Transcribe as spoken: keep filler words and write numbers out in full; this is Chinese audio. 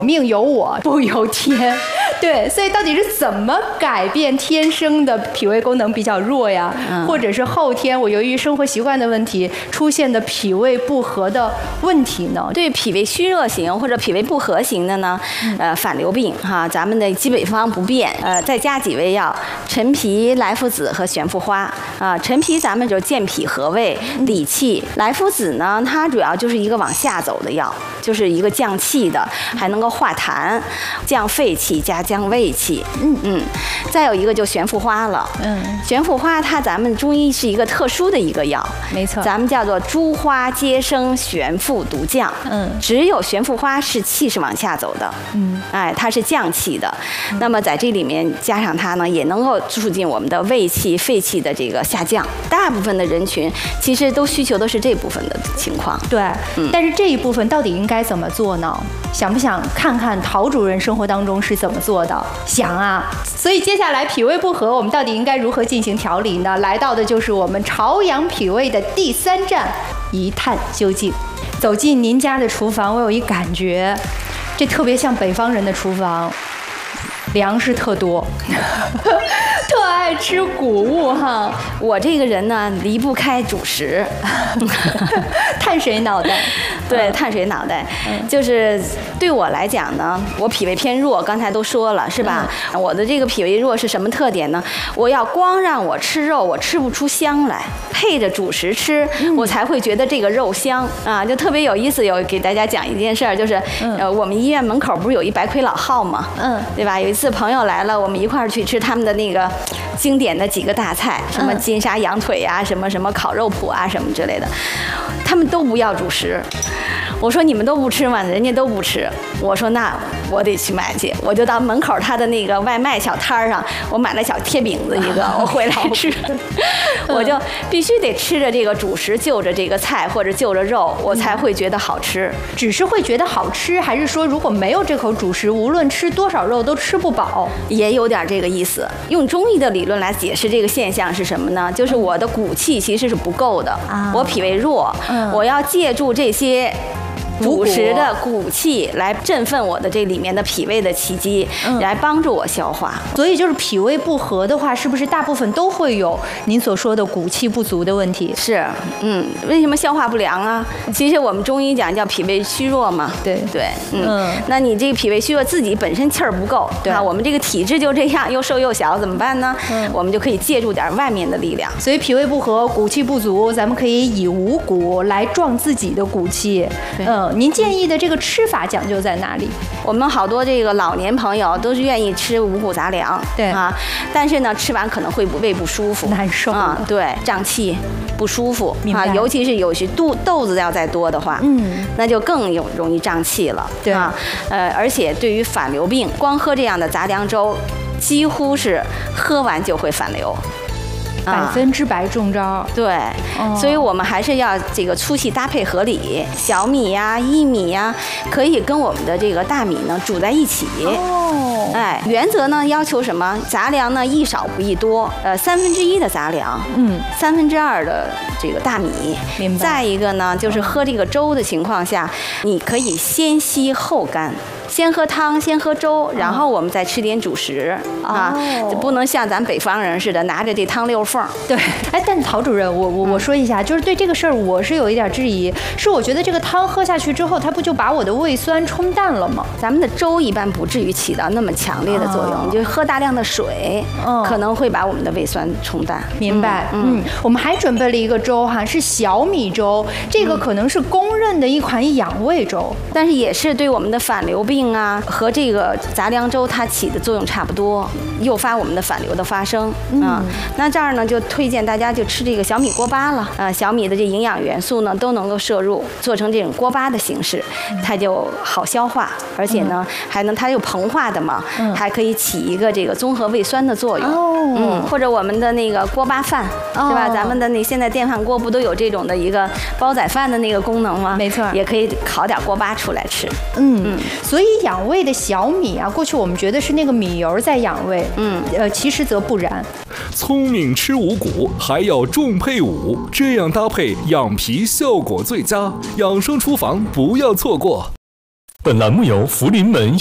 命由我不由天，对，所以到底是怎么改变天生的脾胃功能比较弱呀，嗯、或者是后天我由于生活习惯的问题出现的脾胃不和的问题呢？ 对脾胃虚弱型或者脾胃不和型的呢，呃，反流病哈，咱们的基本方不变，呃，再加几味药：陈皮、莱菔子和玄附花啊。陈皮咱们就健脾和胃、理气；莱菔子呢，它主要就是一个往下走的药，就是一个降气的，还能够化痰、降肺气加降胃气。嗯嗯，再有一个就玄附花了。嗯，玄附花它咱们中医是一个特殊的一个药， 没错， 咱们叫做诸花皆生玄附独降。嗯，只有玄附花是气是往下走的。嗯，哎，它是降气的。嗯、那么在这里面加上它呢，也能够促进我们的胃气、肺气的这个下降。大部分的人群其实都需求的是这部分的情况。 对，嗯，但是这一部分到底应该怎么做呢？想不想看看陶主任生活当中是怎么做的？想啊！所以接下来脾胃不和，我们到底应该如何进行调理呢？来到的就是我们朝阳脾胃的第三站，一探究竟。走进您家的厨房，我有一感觉，这特别像北方人的厨房，粮食特多。特爱吃谷物哈， 我这个人呢离不开主食， 碳水脑袋， 对，碳水脑袋，嗯、就是对我来讲呢，我脾胃偏弱，刚才都说了是吧？嗯、我的这个脾胃弱是什么特点呢？我要光让我吃肉，我吃不出香来，配着主食吃，嗯、我才会觉得这个肉香啊，就特别有意思。有给大家讲一件事儿，就是、嗯、呃，我们医院门口不是有一白魁老号吗？嗯，对吧？有一次朋友来了，我们一块儿去吃他们的那个经典的几个大菜，什么金沙羊腿啊，什么什么烤肉脯啊，什么之类的，他们都不要主食。我说你们都不吃吗？人家都不吃。我说那我得去买去，我就到门口他的那个外卖小摊上，我买了小贴饼子一个，我回来吃。我就必须得吃着这个主食，就着这个菜或者就着肉，我才会觉得好吃。 只是会觉得好吃，还是说如果没有这口主食，无论吃多少肉都吃不饱？ 也有点这个意思。用中医的理论来解释这个现象是什么呢？就是我的骨气其实是不够的，啊、我脾胃弱，嗯、我要借助这些主食的骨气来振奋我的这里面的脾胃的气机，嗯、来帮助我消化。 所以就是脾胃不和的话，是不是大部分都会有您所说的骨气不足的问题？ 是，嗯，为什么消化不良啊？其实我们中医讲叫脾胃虚弱嘛。 对对，嗯，嗯那你这个脾胃虚弱，自己本身气儿不够，对啊，我们这个体质就这样，又瘦又小，怎么办呢？嗯，我们就可以借助点外面的力量。 所以脾胃不和、骨气不足，咱们可以以五谷来壮自己的骨气。嗯。您建议的这个吃法讲究在哪里？ 我们好多这个老年朋友都是愿意吃五谷杂粮， 对啊，但是呢，吃完可能会胃不舒服， 难受啊，对，胀气不舒服啊，尤其是有些肚豆子要再多的话，嗯，那就更有容易胀气了， 对啊，呃，而且对于反流病，光喝这样的杂粮粥，几乎是喝完就会反流。 百分之百中招， 啊、对、哦，所以我们还是要这个粗细搭配合理，小米呀、薏米呀，可以跟我们的这个大米呢煮在一起。哦，哎，原则呢要求什么？杂粮呢宜少不宜多，呃，三分之一的杂粮，嗯，三分之二的这个大米。 明白。 再一个呢，就是喝这个粥的情况下，你可以先稀后干。先喝汤，先喝粥，然后我们再吃点主食、哦、啊，就不能像咱北方人似的拿着这汤溜缝。 对，哎，但陶主任，我我我说一下，就是对这个事儿，我是有一点质疑，是我觉得这个汤喝下去之后，它不就把我的胃酸冲淡了吗？ 咱们的粥一般不至于起到那么强烈的作用，哦、你就喝大量的水、哦，可能会把我们的胃酸冲淡。 明白，嗯，嗯我们还准备了一个粥哈，是小米粥，这个可能是公认的一款养胃粥， 嗯、但是也是对我们的反流病啊和这个杂粮粥它起的作用差不多，诱发我们的反流的发生、嗯、啊。那这儿呢就推荐大家就吃这个小米锅巴了啊，小米的这营养元素呢都能够摄入，做成这种锅巴的形式，它就好消化，而且呢、嗯、还能它有膨化的嘛、嗯，还可以起一个这个综合胃酸的作用。哦，嗯，或者我们的那个锅巴饭、哦、是吧？咱们的那现在电饭锅不都有这种的一个煲仔饭的那个功能吗？ 没错， 也可以烤点锅巴出来吃。 嗯嗯，所以养胃的小米啊，过去我们觉得是那个米油在养胃，嗯，呃，其实则不然。 聪明吃五谷，还要重配伍，这样搭配养脾效果最佳。养生厨房不要错过。 本栏目由福临门